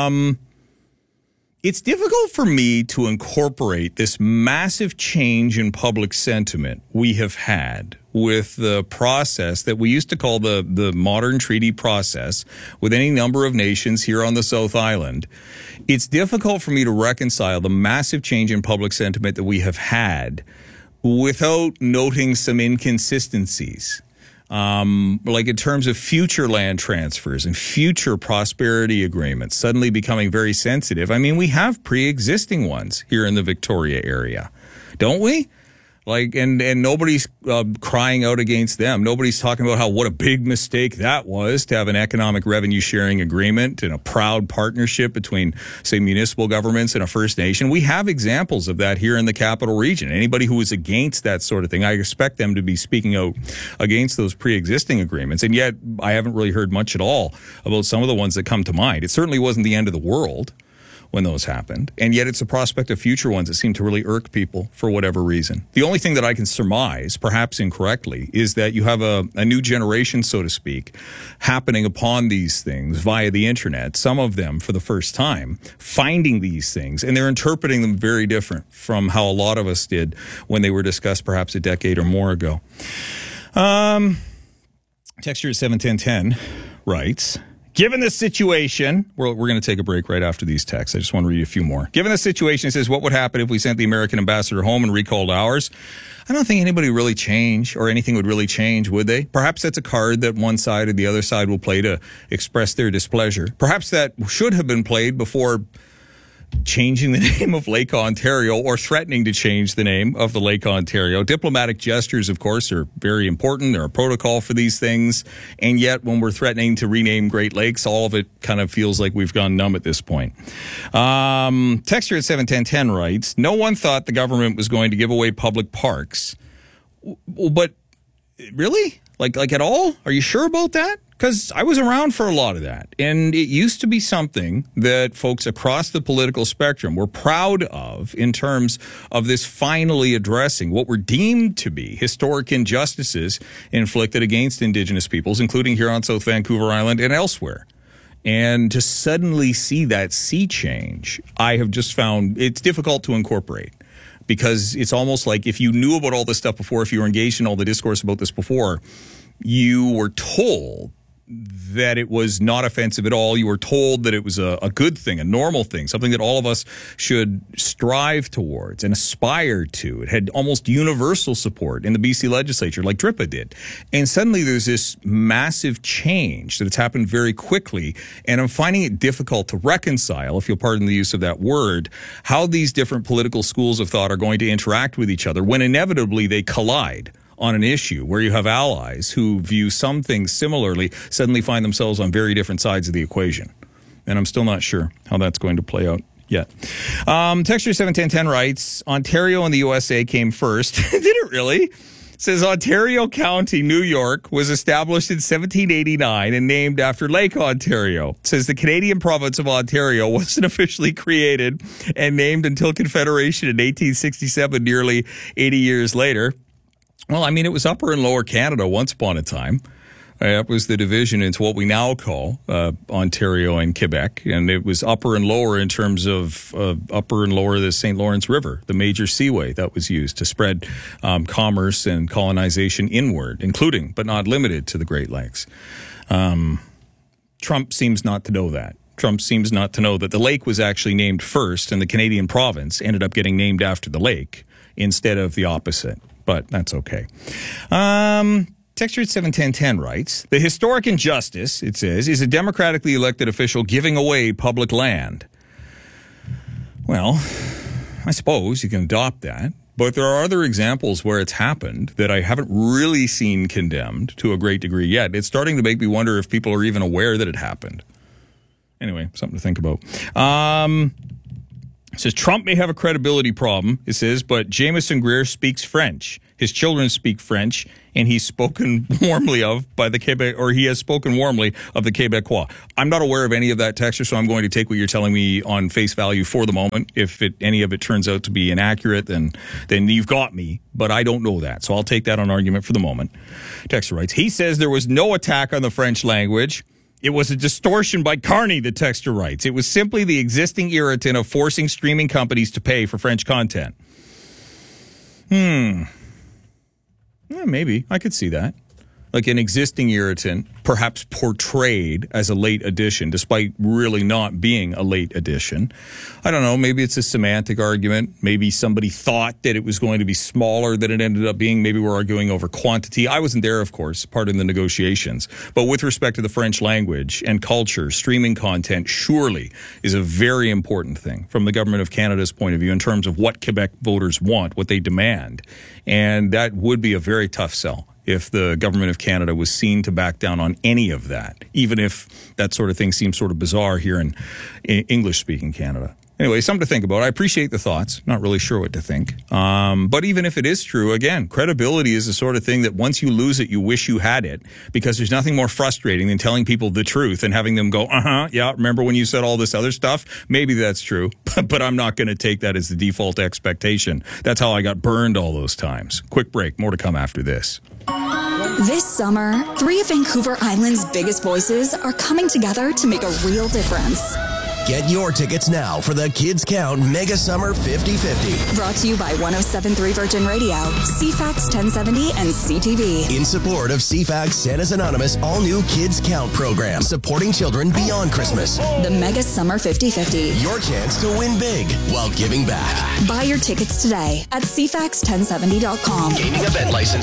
It's difficult for me to incorporate this massive change in public sentiment we have had with the process that we used to call the modern treaty process with any number of nations here on the South Island. It's difficult for me to reconcile the massive change in public sentiment that we have had without noting some inconsistencies. Like in terms of future land transfers and future prosperity agreements suddenly becoming very sensitive. I mean, we have pre-existing ones here in the Victoria area, don't we? Like, and nobody's crying out against them. Nobody's talking about what a big mistake that was to have an economic revenue sharing agreement and a proud partnership between, say, municipal governments and a First Nation. We have examples of that here in the capital region. Anybody who is against that sort of thing, I expect them to be speaking out against those pre-existing agreements. And yet I haven't really heard much at all about some of the ones that come to mind. It certainly wasn't the end of the world when those happened. And yet it's the prospect of future ones that seem to really irk people for whatever reason. The only thing that I can surmise, perhaps incorrectly, is that you have a new generation, so to speak, happening upon these things via the internet, some of them for the first time, finding these things, and they're interpreting them very different from how a lot of us did when they were discussed perhaps a decade or more ago. Texture 71010 writes, given the situation, we're going to take a break right after these texts. I just want to read a few more. Given the situation, it says, what would happen if we sent the American ambassador home and recalled ours? I don't think anybody would really change, or anything would really change, would they? Perhaps that's a card that one side or the other side will play to express their displeasure. Perhaps that should have been played before changing the name of Lake Ontario or threatening to change the name of the Lake Ontario. Diplomatic gestures, of course, are very important. There are protocol for these things. And yet, when we're threatening to rename Great Lakes, all of it kind of feels like we've gone numb at this point. Texture at 71010 writes, no one thought the government was going to give away public parks. But really? Like at all? Are you sure about that? Because I was around for a lot of that. And it used to be something that folks across the political spectrum were proud of in terms of this finally addressing what were deemed to be historic injustices inflicted against Indigenous peoples, including here on South Vancouver Island and elsewhere. And to suddenly see that sea change, I have just found it's difficult to incorporate. Because it's almost like if you knew about all this stuff before, if you were engaged in all the discourse about this before, you were told that it was not offensive at all. You were told that it was a good thing, a normal thing, something that all of us should strive towards and aspire to. It had almost universal support in the BC legislature, like DRIPA did. And suddenly there's this massive change that has happened very quickly. And I'm finding it difficult to reconcile, if you'll pardon the use of that word, how these different political schools of thought are going to interact with each other when inevitably they collide on an issue where you have allies who view some things similarly suddenly find themselves on very different sides of the equation. And I'm still not sure how that's going to play out yet. Texture 71010 writes, Ontario and the USA came first. Did it really? It says Ontario County, New York, was established in 1789 and named after Lake Ontario. It says the Canadian province of Ontario wasn't officially created and named until Confederation in 1867, nearly 80 years later. Well, I mean, it was Upper and Lower Canada once upon a time. That was the division into what we now call Ontario and Quebec, and it was upper and lower in terms of upper and lower the St. Lawrence River, the major seaway that was used to spread commerce and colonization inward, including but not limited to the Great Lakes. Trump seems not to know that. Trump seems not to know that the lake was actually named first, and the Canadian province ended up getting named after the lake instead of the opposite. But that's okay. Texture at 71010 writes, the historic injustice, it says, is a democratically elected official giving away public land. Well, I suppose you can adopt that, but there are other examples where it's happened that I haven't really seen condemned to a great degree yet. It's starting to make me wonder if people are even aware that it happened. Anyway, something to think about. It says, Trump may have a credibility problem, it says, but Jamieson Greer speaks French. His children speak French, and he's spoken warmly of by the Quebec, or he has spoken warmly of the Quebecois. I'm not aware of any of that, Texture, so I'm going to take what you're telling me on face value for the moment. If any of it turns out to be inaccurate, then you've got me, but I don't know that, so I'll take that on argument for the moment. Texture writes, he says there was no attack on the French language. It was a distortion by Carney, the texter writes. It was simply the existing irritant of forcing streaming companies to pay for French content. Yeah, maybe. I could see that. Like an existing irritant, perhaps portrayed as a late addition, despite really not being a late addition. I don't know, maybe it's a semantic argument. Maybe somebody thought that it was going to be smaller than it ended up being. Maybe we're arguing over quantity. I wasn't there, of course, part of the negotiations. But with respect to the French language and culture, streaming content surely is a very important thing from the Government of Canada's point of view in terms of what Quebec voters want, what they demand. And that would be a very tough sell if the Government of Canada was seen to back down on any of that, even if that sort of thing seems sort of bizarre here in English-speaking Canada. Anyway, something to think about. I appreciate the thoughts. Not really sure what to think. But even if it is true, again, credibility is the sort of thing that once you lose it, you wish you had it, because there's nothing more frustrating than telling people the truth and having them go, yeah, remember when you said all this other stuff? Maybe that's true, but I'm not going to take that as the default expectation. That's how I got burned all those times. Quick break. More to come after this. This summer, 3 of Vancouver Island's biggest voices are coming together to make a real difference. Get your tickets now for the Kids Count Mega Summer 50/50. Brought to you by 107.3 Virgin Radio, CFAX 1070, and CTV. In support of CFAX Santa's Anonymous all-new Kids Count program, supporting children beyond Christmas. The Mega Summer 50/50. Your chance to win big while giving back. Buy your tickets today at CFAX1070.com. Gaming event license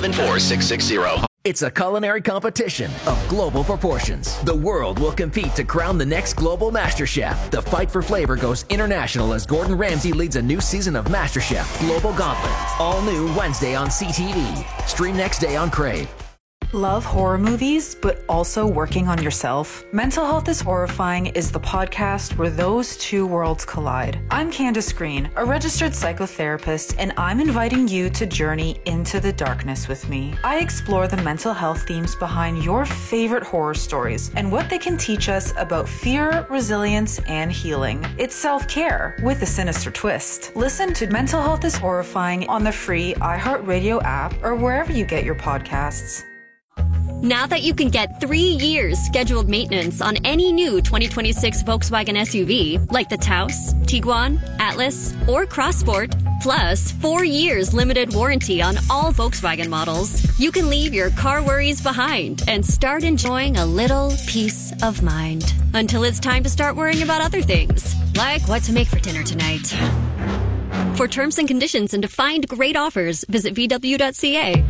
174660. It's a culinary competition of global proportions. The world will compete to crown the next global MasterChef. The fight for flavor goes international as Gordon Ramsay leads a new season of MasterChef Global Gauntlet. All new Wednesday on CTV. Stream next day on Crave. Love horror movies, but also working on yourself? Mental Health is Horrifying is the podcast where those two worlds collide. I'm Candace Green, a registered psychotherapist, and I'm inviting you to journey into the darkness with me. I explore the mental health themes behind your favorite horror stories and what they can teach us about fear, resilience, and healing. It's self-care with a sinister twist. Listen to Mental Health is Horrifying on the free iHeartRadio app or wherever you get your podcasts. Now that you can get 3 years scheduled maintenance on any new 2026 Volkswagen SUV, like the Taos, Tiguan, Atlas, or Crossport, plus 4 years limited warranty on all Volkswagen models, you can leave your car worries behind and start enjoying a little peace of mind. Until it's time to start worrying about other things, like what to make for dinner tonight. For terms and conditions and to find great offers, visit VW.ca.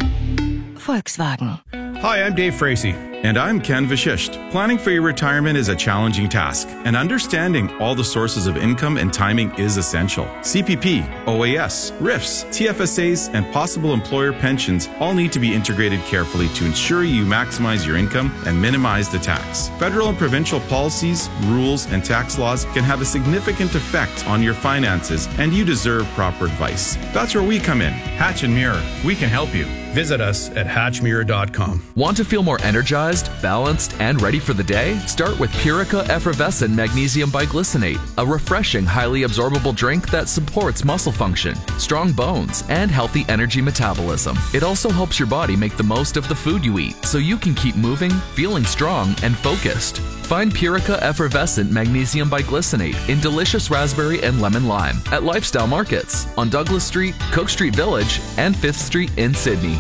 Volkswagen. Hi, I'm Dave Frazee. And I'm Ken Vashisht. Planning for your retirement is a challenging task, and understanding all the sources of income and timing is essential. CPP, OAS, RIFs, TFSAs, and possible employer pensions all need to be integrated carefully to ensure you maximize your income and minimize the tax. Federal and provincial policies, rules, and tax laws can have a significant effect on your finances, and you deserve proper advice. That's where we come in. Hatch and Mirror, we can help you. Visit us at hatchmirror.com. Want to feel more energized, balanced, and ready for the day? Start with Purica Effervescent Magnesium Biglycinate, a refreshing, highly absorbable drink that supports muscle function, strong bones, and healthy energy metabolism. It also helps your body make the most of the food you eat so you can keep moving, feeling strong, and focused. Find Purica Effervescent Magnesium Biglycinate in delicious raspberry and lemon lime at Lifestyle Markets on Douglas Street, Cook Street Village, and 5th Street in Sydney.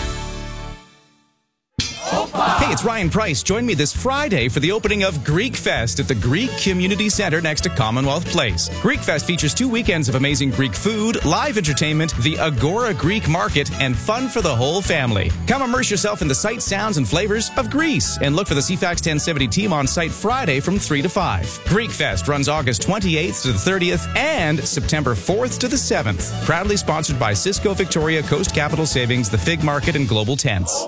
Hey, it's Ryan Price. Join me this Friday for the opening of Greek Fest at the Greek Community Center next to Commonwealth Place. Greek Fest features 2 weekends of amazing Greek food, live entertainment, the Agora Greek Market, and fun for the whole family. Come immerse yourself in the sights, sounds, and flavors of Greece, and look for the CFAX 1070 team on site Friday from 3 to 5. Greek Fest runs August 28th to the 30th and September 4th to the 7th. Proudly sponsored by Cisco Victoria, Coast Capital Savings, the Fig Market, and Global Tents.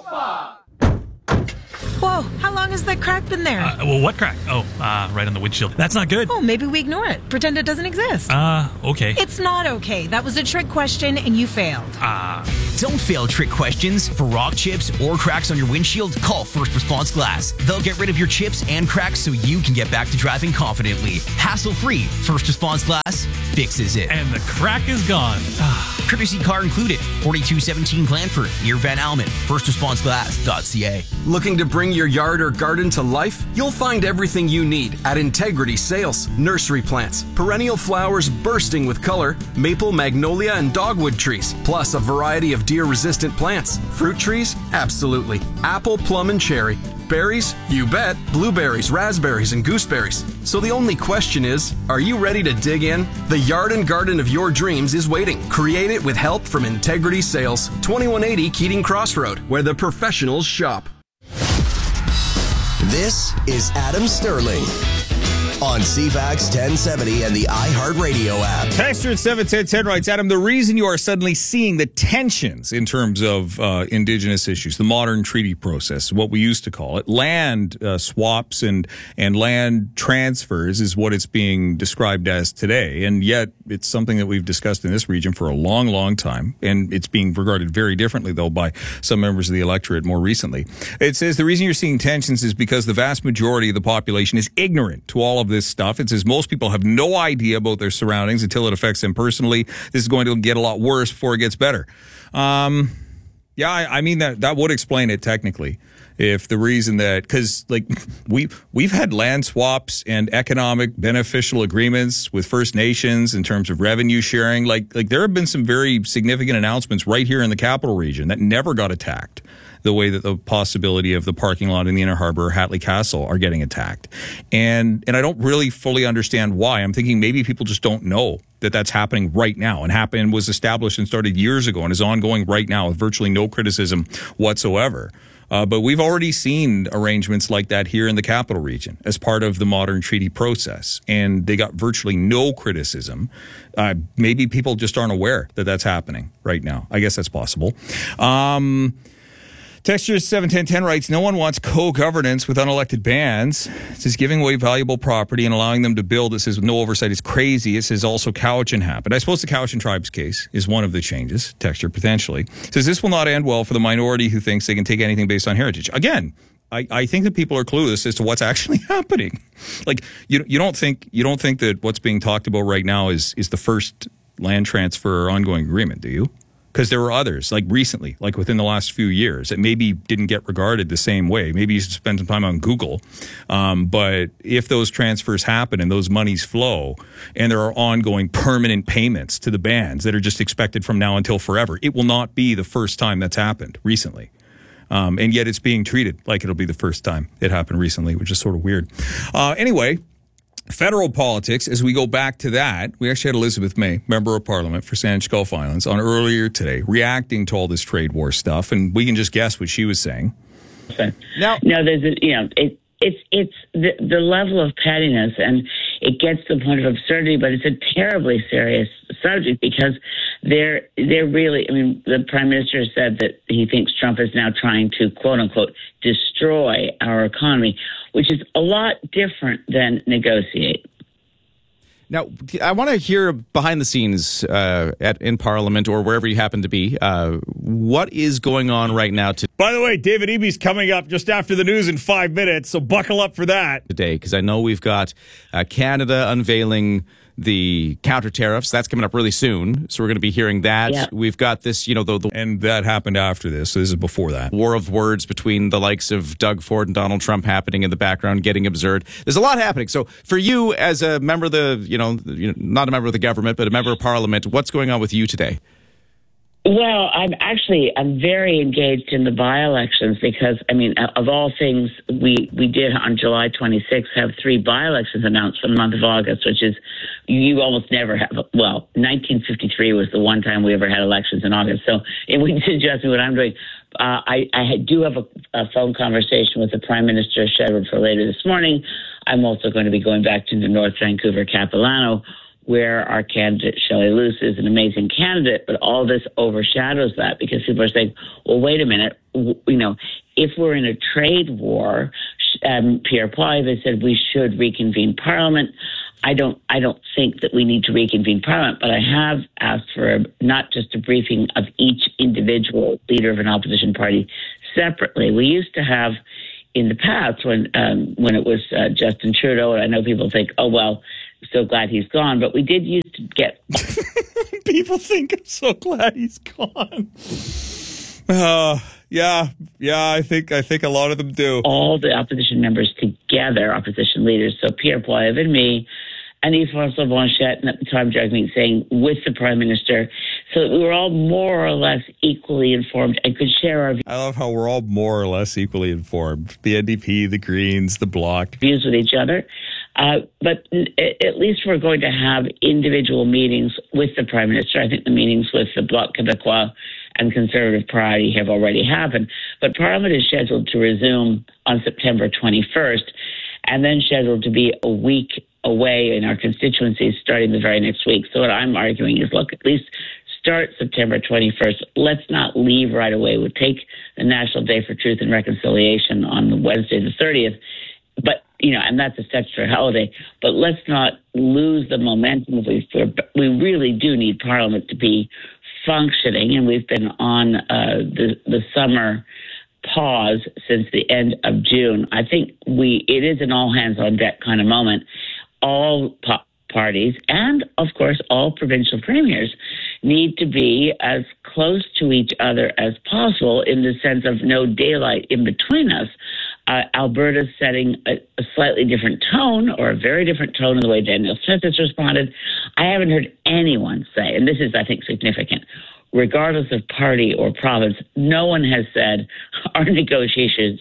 Whoa, how long has that crack been there? Well, what crack? Oh, right on the windshield. That's not good. Oh, maybe we ignore it. Pretend it doesn't exist. Okay. It's not okay. That was a trick question and you failed. Don't fail trick questions. For rock chips or cracks on your windshield, call First Response Glass. They'll get rid of your chips and cracks so you can get back to driving confidently. Hassle-free. First Response Glass fixes it. And the crack is gone. Courtesy car included. 4217 Glanford, near Van Almen. FirstResponseGlass.ca. Looking to bring your yard or garden to life? You'll find everything you need at Integrity Sales. Nursery plants, perennial flowers bursting with color, maple, magnolia, and dogwood trees, plus a variety of deer-resistant plants. Fruit trees? Absolutely. Apple, plum, and cherry. Berries? You bet. Blueberries, raspberries, and gooseberries. So the only question is, are you ready to dig in? The yard and garden of your dreams is waiting. Create it with help from Integrity Sales. 2180 Keating Crossroad, where the professionals shop. This is Adam Sterling on CFAX 1070 and the iHeartRadio app. Texter at 71010 writes, Adam, the reason you are suddenly seeing the tensions in terms of Indigenous issues, the modern treaty process, what we used to call it, land swaps and land transfers is what it's being described as today. And yet it's something that we've discussed in this region for a long, long time. And it's being regarded very differently, though, by some members of the electorate more recently. It says the reason you're seeing tensions is because the vast majority of the population is ignorant to all of this stuff. It says most people have no idea about their surroundings until it affects them personally. This is going to get a lot worse before it gets better. I mean, that would explain it technically. If the reason that, because like we've had land swaps and economic beneficial agreements with First Nations in terms of revenue sharing, like there have been some very significant announcements right here in the capital region that never got attacked the way that the possibility of the parking lot in the Inner Harbor or Hatley Castle are getting attacked. And I don't really fully understand why. I'm thinking maybe people just don't know that that's happening right now and was established and started years ago and is ongoing right now with virtually no criticism whatsoever. But we've already seen arrangements like that here in the capital region as part of the modern treaty process, and they got virtually no criticism. Maybe people just aren't aware that that's happening right now. I guess that's possible. Texture 71010 writes, no one wants co-governance with unelected bands. It says giving away valuable property and allowing them to build, it says with no oversight, is crazy. It says also Cowichan happened. I suppose the Cowichan Tribes case is one of the changes. Texture potentially. It says this will not end well for the minority who thinks they can take anything based on heritage. Again, I think that people are clueless as to what's actually happening. Like you don't think that what's being talked about right now is the first land transfer or ongoing agreement, do you? Because there were others, like recently, like within the last few years, that maybe didn't get regarded the same way. Maybe you should spend some time on Google. But if those transfers happen and those monies flow and there are ongoing permanent payments to the bands that are just expected from now until forever, it will not be the first time that's happened recently. And yet it's being treated like it'll be the first time it happened recently, which is sort of weird. Anyway, federal politics, as we go back to that, we actually had Elizabeth May, Member of Parliament for Saanich Gulf Islands, on earlier today, reacting to all this trade war stuff, and we can just guess what she was saying. No, there's it's the level of pettiness, and it gets to the point of absurdity, but it's a terribly serious subject because they're really, I mean, the Prime Minister said that he thinks Trump is now trying to, quote unquote, destroy our economy, which is a lot different than negotiate. Now, I want to hear behind the scenes in Parliament or wherever you happen to be. What is going on right now By the way, David Eby's coming up just after the news in 5 minutes, so buckle up for that. Today, because I know we've got Canada unveiling the counter tariffs. That's coming up really soon, so we're going to be hearing that. Yeah. We've got this, and that happened after this, so this is before that. War of words between the likes of Doug Ford and Donald Trump happening in the background, getting absurd. There's a lot happening. So for you, as a member of the, not a member of the government, but a member of Parliament, what's going on with you today? Well, I'm very engaged in the by-elections because, of all things, we did on July 26th have 3 by-elections announced for the month of August, which is, you almost never have. Well, 1953 was the one time we ever had elections in August. So it wouldn't suggest me what I'm doing. I do have a phone conversation with the Prime Minister scheduled for later this morning. I'm also going to be going back to the North Vancouver Capilano, where our candidate, Shelley Luce, is an amazing candidate, but all this overshadows that because people are saying, well, wait a minute, if we're in a trade war, Pierre Poilievre said we should reconvene Parliament. I don't think that we need to reconvene Parliament, but I have asked for not just a briefing of each individual leader of an opposition party separately. We used to have in the past when it was Justin Trudeau, and I know people think, oh, well, so glad he's gone, but we did used to get... People think I'm so glad he's gone. Yeah, I think a lot of them do. All the opposition members together, opposition leaders, so Pierre Poilievre and me, and Yves-François Blanchet, and at the time Jagmeet Singh with the Prime Minister, so that we were all more or less equally informed and could share our views. I love how we're all more or less equally informed. The NDP, the Greens, the Bloc. Views with each other. But at least we're going to have individual meetings with the Prime Minister. I think the meetings with the Bloc Québécois and Conservative Party have already happened. But Parliament is scheduled to resume on September 21st and then scheduled to be a week away in our constituencies starting the very next week. So what I'm arguing is, look, at least start September 21st. Let's not leave right away. We'll take the National Day for Truth and Reconciliation on Wednesday the 30th. But, and that's a statutory holiday. But let's not lose the momentum. We really do need Parliament to be functioning, and we've been on the summer pause since the end of June. I think it is an all-hands-on-deck kind of moment. All parties and, of course, all provincial premiers need to be as close to each other as possible in the sense of no daylight in between us. Alberta's setting a slightly different tone, or a very different tone in the way Danielle Smith has responded. I haven't heard anyone say, and this is, I think, significant, regardless of party or province, no one has said our negotiators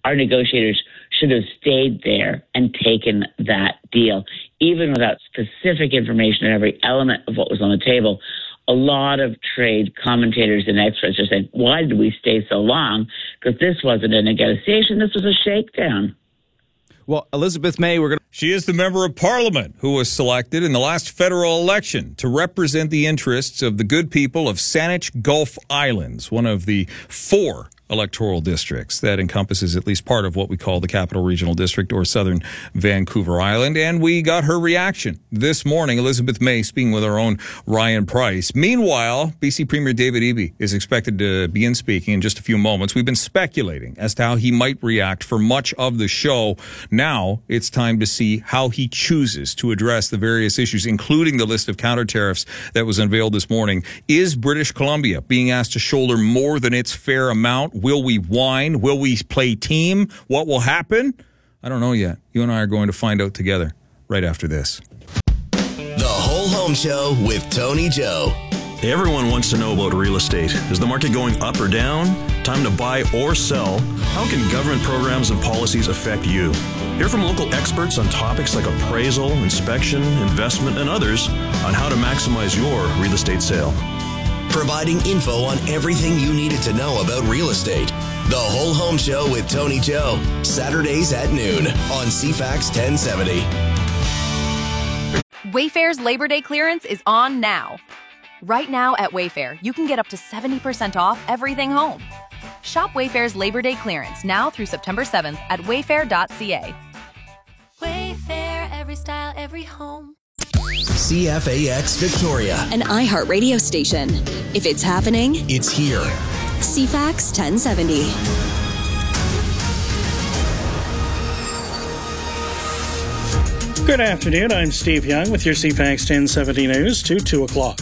should have stayed there and taken that deal, even without specific information on every element of what was on the table. A lot of trade commentators and experts are saying, why did we stay so long? Because this wasn't a negotiation, this was a shakedown. Well, Elizabeth May, she is the member of Parliament who was selected in the last federal election to represent the interests of the good people of Saanich Gulf Islands, one of the 4 electoral districts that encompasses at least part of what we call the Capital Regional District or Southern Vancouver Island. And we got her reaction this morning. Elizabeth May speaking with our own Ryan Price. Meanwhile, BC Premier David Eby is expected to begin speaking in just a few moments. We've been speculating as to how he might react for much of the show. Now it's time to see how he chooses to address the various issues, including the list of counter tariffs that was unveiled this morning. Is British Columbia being asked to shoulder more than its fair amount? Will we whine? Will we play team? What will happen? I don't know yet. You and I are going to find out together right after this. The Whole Home Show with Tony Joe. Everyone wants to know about real estate. Is the market going up or down? Time to buy or sell? How can government programs and policies affect you? Hear from local experts on topics like appraisal, inspection, investment, and others on how to maximize your real estate sale. Providing info on everything you needed to know about real estate. The Whole Home Show with Tony Joe. Saturdays at noon on CFAX 1070. Wayfair's Labor Day clearance is on now. Right now at Wayfair, you can get up to 70% off everything home. Shop Wayfair's Labor Day clearance now through September 7th at wayfair.ca. Wayfair, every style, every home. CFAX Victoria. An iHeart radio station. If it's happening, it's here. CFAX 1070. Good afternoon. I'm Steve Young with your CFAX 1070 News to 2 o'clock.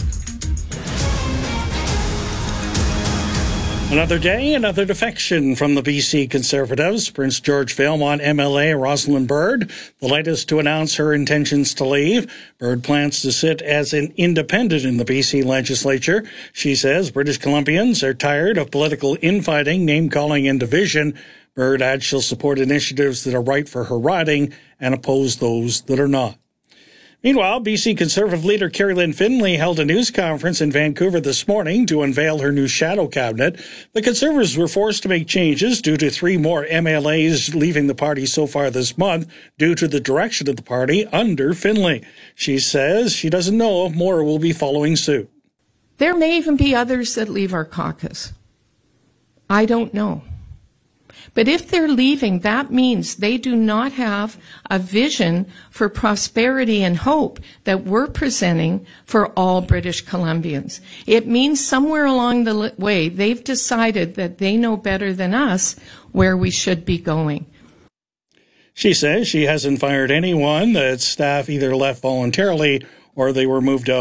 Another day, another defection from the BC Conservatives. Prince George Valemount MLA Rosalind Bird, the latest to announce her intentions to leave. Bird plans to sit as an independent in the BC legislature. She says British Columbians are tired of political infighting, name-calling, and division. Bird adds she'll support initiatives that are right for her riding and oppose those that are not. Meanwhile, BC Conservative leader Kerry Lynn Finlay held a news conference in Vancouver this morning to unveil her new shadow cabinet. The Conservatives were forced to make changes due to 3 more MLAs leaving the party so far this month due to the direction of the party under Finlay. She says she doesn't know if more will be following suit. There may even be others that leave our caucus. I don't know. But if they're leaving, that means they do not have a vision for prosperity and hope that we're presenting for all British Columbians. It means somewhere along the way, they've decided that they know better than us where we should be going. She says she hasn't fired anyone, that staff either left voluntarily or they were moved out